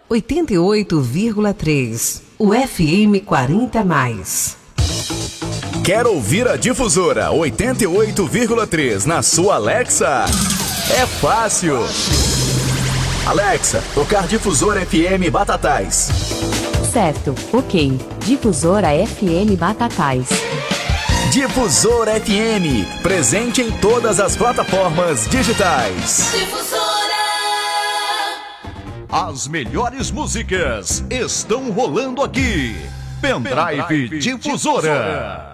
88,3. O FM 40+. Quer ouvir a Difusora 88,3 na sua Alexa? É fácil. Alexa, tocar Difusora FM Batatais. Certo, ok. Difusora FM Batatais. Difusora FM, presente em todas as plataformas digitais. Difusora. As melhores músicas estão rolando aqui. Pendrive Difusora.